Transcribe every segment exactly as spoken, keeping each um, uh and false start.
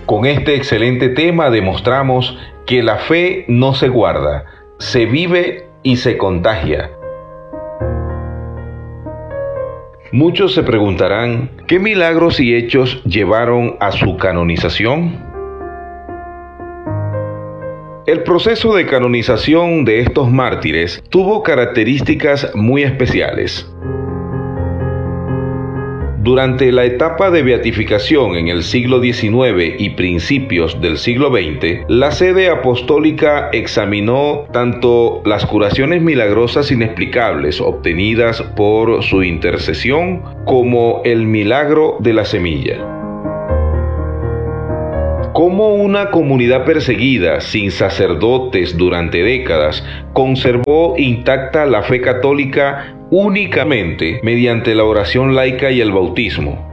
Con este excelente tema demostramos que la fe no se guarda, se vive y se contagia. Muchos se preguntarán, ¿qué milagros y hechos llevaron a su canonización? El proceso de canonización de estos mártires tuvo características muy especiales. Durante la etapa de beatificación en el siglo diecinueve y principios del siglo veinte, la sede apostólica examinó tanto las curaciones milagrosas inexplicables obtenidas por su intercesión como el milagro de la semilla. Cómo una comunidad perseguida, sin sacerdotes durante décadas, conservó intacta la fe católica únicamente mediante la oración laica y el bautismo.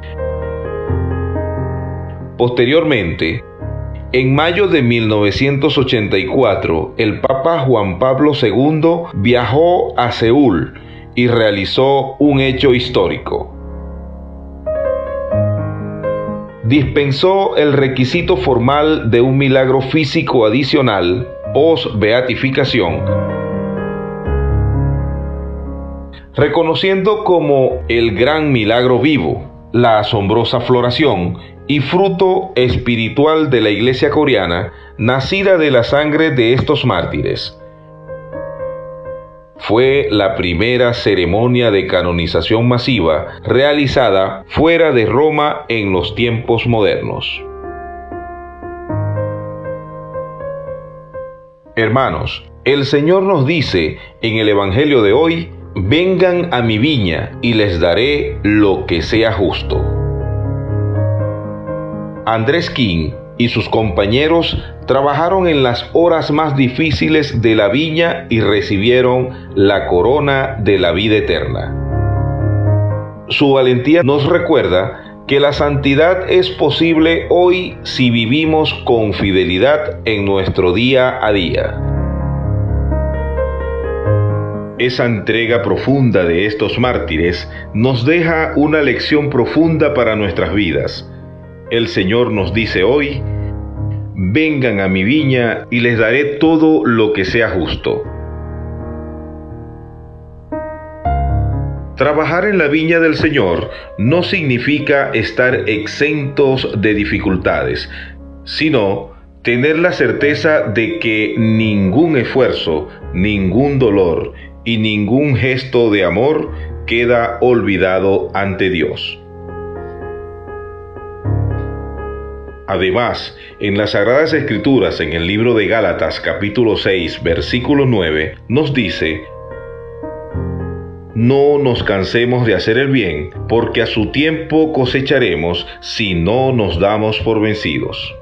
Posteriormente, en mayo de mil novecientos ochenta y cuatro, el Papa Juan Pablo segundo viajó a Seúl y realizó un hecho histórico. Dispensó el requisito formal de un milagro físico adicional post-beatificación, reconociendo como el gran milagro vivo, la asombrosa floración y fruto espiritual de la Iglesia coreana, nacida de la sangre de estos mártires. Fue la primera ceremonia de canonización masiva realizada fuera de Roma en los tiempos modernos. Hermanos, el Señor nos dice en el Evangelio de hoy: vengan a mi viña y les daré lo que sea justo. Andrés King y sus compañeros trabajaron en las horas más difíciles de la viña y recibieron la corona de la vida eterna. Su valentía nos recuerda que la santidad es posible hoy si vivimos con fidelidad en nuestro día a día. Esa entrega profunda de estos mártires nos deja una lección profunda para nuestras vidas. El Señor nos dice hoy: vengan a mi viña y les daré todo lo que sea justo. Trabajar en la viña del Señor no significa estar exentos de dificultades, sino tener la certeza de que ningún esfuerzo, ningún dolor y ningún gesto de amor queda olvidado ante Dios. Además, en las Sagradas Escrituras, en el libro de Gálatas capítulo seis, versículo nueve, nos dice: no nos cansemos de hacer el bien, porque a su tiempo cosecharemos si no nos damos por vencidos.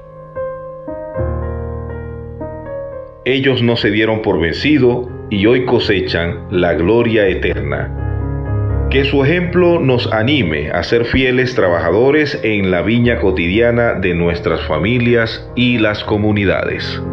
Ellos no se dieron por vencido y hoy cosechan la gloria eterna. Que su ejemplo nos anime a ser fieles trabajadores en la viña cotidiana de nuestras familias y las comunidades.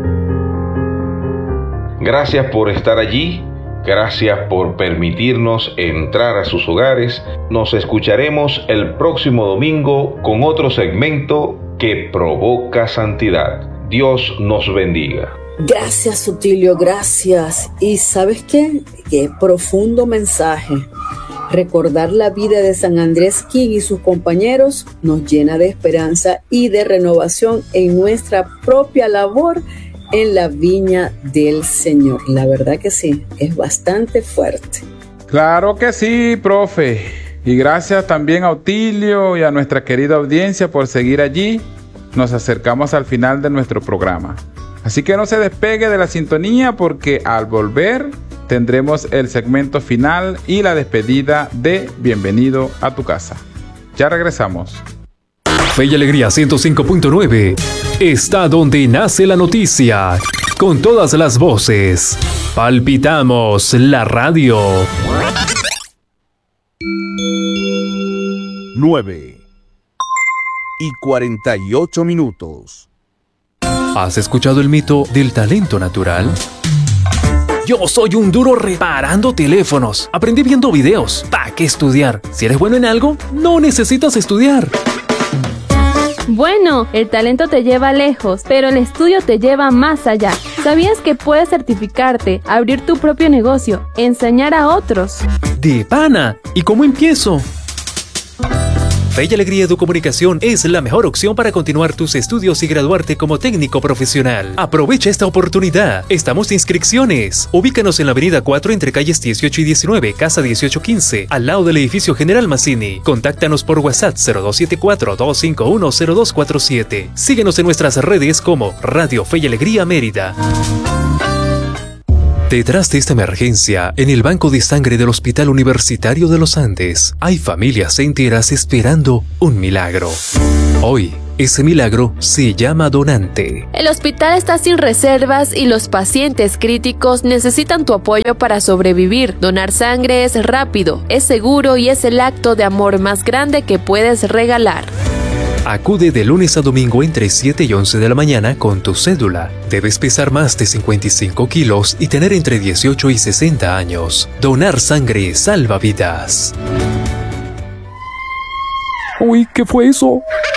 Gracias por estar allí, gracias por permitirnos entrar a sus hogares. Nos escucharemos el próximo domingo con otro segmento que provoca santidad. Dios nos bendiga. Gracias, Sutilio, gracias. Y ¿sabes qué? Qué profundo mensaje. Recordar la vida de San Andrés King y sus compañeros nos llena de esperanza y de renovación en nuestra propia labor en la viña del Señor. La verdad que sí, es bastante fuerte. Claro que sí, profe. Y gracias también a Otilio y a nuestra querida audiencia por seguir allí. Nos acercamos al final de nuestro programa. Así que no se despegue de la sintonía, porque al volver tendremos el segmento final y la despedida de Bienvenido a tu casa. Ya regresamos. Fe y Alegría ciento cinco punto nueve está donde nace la noticia, con todas las voces. Palpitamos la radio. nueve y cuarenta y ocho minutos. ¿Has escuchado el mito del talento natural? Yo soy un duro reparando teléfonos. Aprendí viendo videos. ¿Para qué estudiar? Si eres bueno en algo, no necesitas estudiar. Bueno, el talento te lleva lejos, pero el estudio te lleva más allá. ¿Sabías que puedes certificarte, abrir tu propio negocio, enseñar a otros? ¡De pana! ¿Y cómo empiezo? Fe y Alegría Educomunicación es la mejor opción para continuar tus estudios y graduarte como técnico profesional. Aprovecha esta oportunidad. Estamos de inscripciones. Ubícanos en la avenida cuatro entre calles dieciocho y diecinueve, casa dieciocho quince, al lado del edificio General Mazzini. Contáctanos por WhatsApp cero dos siete cuatro, dos cinco uno, cero dos cuatro siete. Síguenos en nuestras redes como Radio Fe y Alegría Mérida. Detrás de esta emergencia, en el banco de sangre del Hospital Universitario de los Andes, hay familias enteras esperando un milagro. Hoy, ese milagro se llama donante. El hospital está sin reservas y los pacientes críticos necesitan tu apoyo para sobrevivir. Donar sangre es rápido, es seguro y es el acto de amor más grande que puedes regalar. Acude de lunes a domingo entre siete y once de la mañana con tu cédula. Debes pesar más de cincuenta y cinco kilos y tener entre dieciocho y sesenta años. Donar sangre salva vidas. Uy, ¿qué fue eso?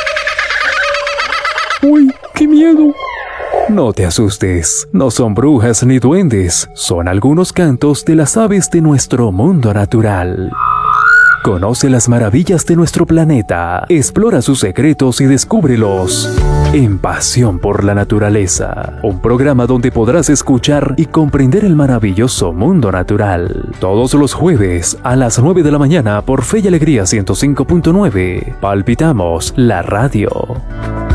Uy, qué miedo. No te asustes, no son brujas ni duendes, son algunos cantos de las aves de nuestro mundo natural. Conoce las maravillas de nuestro planeta, explora sus secretos y descúbrelos en Pasión por la Naturaleza, un programa donde podrás escuchar y comprender el maravilloso mundo natural. Todos los jueves a las nueve de la mañana por Fe y Alegría ciento cinco punto nueve. Palpitamos la radio.